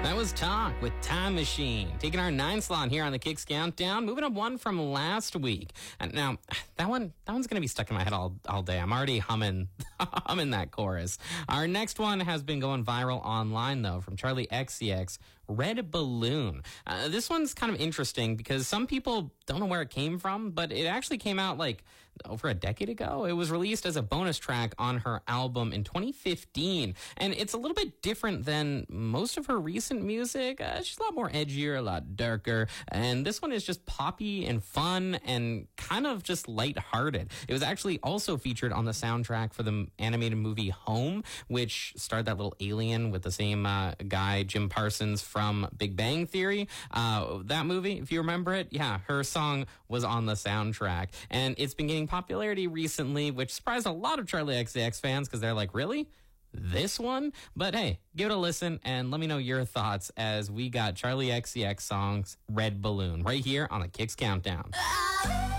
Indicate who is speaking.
Speaker 1: That was Talk with Time Machine. Taking our 9 slot here on the Kicks Countdown. Moving up one from last week. And now, that one's going to be stuck in my head all day. I'm already humming that chorus. Our next one has been going viral online, though, from Charlie XCX, Red Balloon. This one's kind of interesting because some people don't know where it came from, but it actually came out like over a decade ago. It was released as a bonus track on her album in 2015. And it's a little bit different than most of her recent music. She's a lot more edgier, a lot darker. And this one is just poppy and fun and kind of just lighthearted. It was actually also featured on the soundtrack for the animated movie Home, which starred that little alien with the same guy, Jim Parsons from Big Bang Theory. That movie, if you remember it, yeah, her song was on the soundtrack. And it's been gaining popularity recently, which surprised a lot of Charlie XCX fans because they're like, really? This one? But hey, give it a listen and let me know your thoughts as we got Charlie XCX songs Red Balloon right here on the Kicks Countdown.